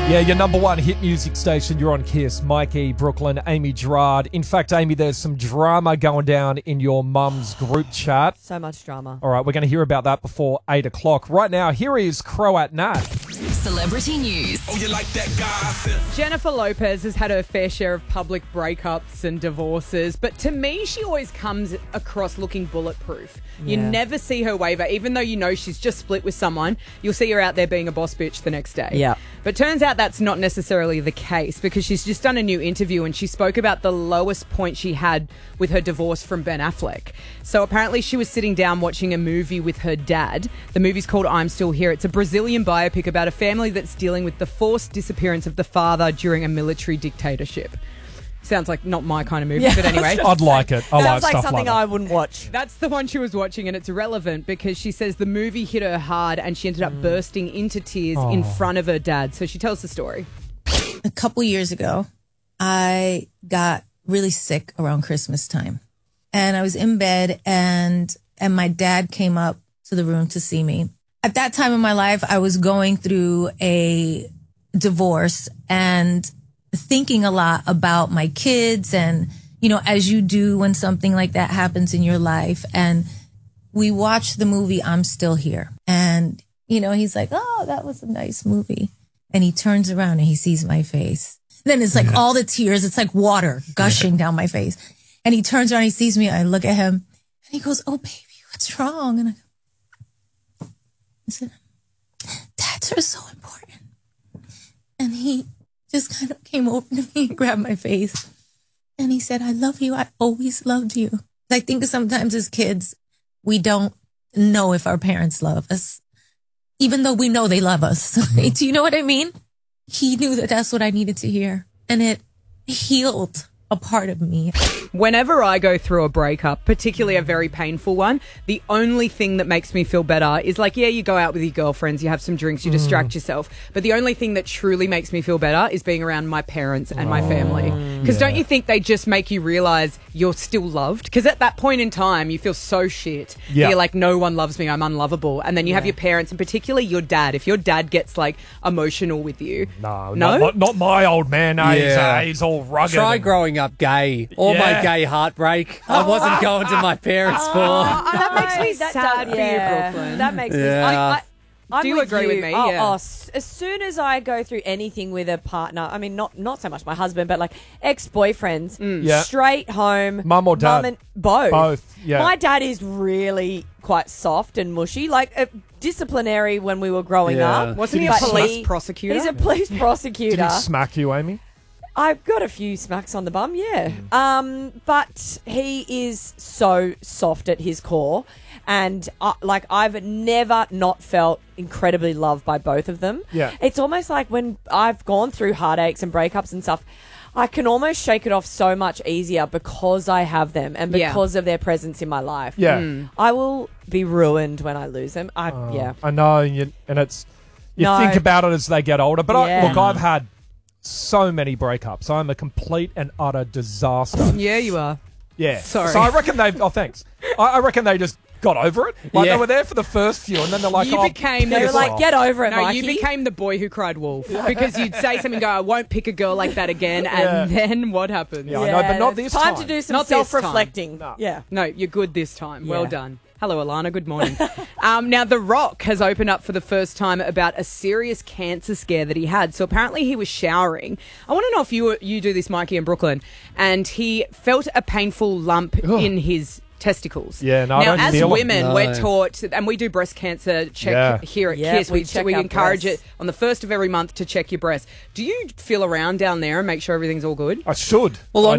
Yeah, your number one hit music station. You're on Kiss. Mikey, Brooklyn, Amy Gerard. In fact, Amy, there's some drama going down in your mum's group chat. So much drama. All right, we're going to hear about that before 8 o'clock. Right now, here is Croat Nat. Celebrity news. Oh, you like that gossip? Jennifer Lopez has had her fair share of public breakups and divorces, but to me, she always comes across looking bulletproof. You never see her waver, even though you know she's just split with someone. You'll see her out there being a boss bitch the next day. Yeah. But turns out that's not necessarily the case, because she's just done a new interview and she spoke about the lowest point she had with her divorce from Ben Affleck. So apparently she was sitting down watching a movie with her dad. The movie's called I'm Still Here. It's a Brazilian biopic about a family that's dealing with the forced disappearance of the father during a military dictatorship. Sounds like not my kind of movie, but anyway. I'd like it. I like Sounds like stuff something like I that. wouldn't watch. That's the one she was watching, and it's relevant because she says the movie hit her hard and she ended up bursting into tears in front of her dad. So she tells the story. A couple years ago, I got really sick around Christmas time. And I was in bed and my dad came up to the room to see me. At that time in my life, I was going through a divorce and thinking a lot about my kids and, you know, as you do when something like that happens in your life. And we watched the movie I'm Still Here. And, you know, he's like, oh, that was a nice movie. And he turns around and he sees my face. Then it's like all the tears, it's like water gushing down my face. And he turns around, he sees me, I look at him, and he goes, oh, baby, what's wrong? And I said, dads are so important. And he just kind of came over to me and grabbed my face. And he said, I love you. I always loved you. I think sometimes as kids, we don't know if our parents love us, even though we know they love us. Do you know what I mean? He knew that that's what I needed to hear. And it healed a part of me. Whenever I go through a breakup, particularly a very painful one, the only thing that makes me feel better is like, yeah, you go out with your girlfriends, you have some drinks, you distract yourself. But the only thing that truly makes me feel better is being around my parents and my family. Because don't you think they just make you realise you're still loved? Because at that point in time, you feel so shit. Yeah. You're like, no one loves me, I'm unlovable. And then you have your parents, and particularly your dad. If your dad gets like emotional with you. No? Not my old man. No, he's all rugged. Try growing up gay. All my gay heartbreak. I wasn't going to my parents for. That makes me That sad for you, Brooklyn. That makes me Yeah. I'm Do you agree with me? Yeah. As soon as I go through anything with a partner, I mean, not so much my husband, but like ex-boyfriends, Yeah. straight home. Mum or dad? And both. Both, yeah. My dad is really quite soft and mushy, like disciplinary when we were growing Yeah. up. Wasn't he a But police prosecutor? He's a police prosecutor. Did he smack you, Amy? I've got a few smacks on the bum, yeah. But he is so soft at his core. And, I've never not felt incredibly loved by both of them. Yeah. It's almost like when I've gone through heartaches and breakups and stuff, I can almost shake it off so much easier because I have them and because of their presence in my life. Yeah. I will be ruined when I lose them. I know, and it's you No. think about it as they get older. But Yeah. I've had so many breakups. I'm a complete and utter disaster. Yeah, you are. Yeah. Sorry. So I reckon thanks. I reckon they just got over it. Like Yeah. they were there for the first few, and then they're like, You oh, became They were piss like, off. get over it, No, Mikey. you became the boy who cried wolf because you'd say something, go, I won't pick a girl like that again, and then what happens? Yeah, I know, but not this Time time. to do some Not this time. self-reflecting. No. Yeah. No, you're good this time. Well Yeah. done. Hello, Alana. Good morning. Now, The Rock has opened up for the first time about a serious cancer scare that he had. So apparently he was showering. I want to know if you do this, Mikey, in Brooklyn, and he felt a painful lump in his testicles. Yeah, no, I now, don't as feel it. women, No. we're taught, and we do breast cancer check here at Yeah, KISS. we check We our encourage breasts. it on the first of every month to check your breast. Do you feel around down there and make sure everything's all good? I should. Well,